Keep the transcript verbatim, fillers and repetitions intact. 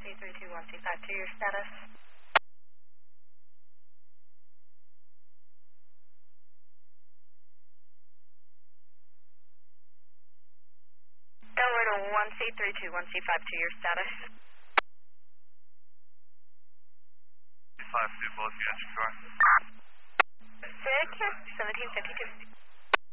C three two one C five two, your status? Delaware to one C three two one C five two, your status? five two, both units, sure. Six, seventeen fifty-two.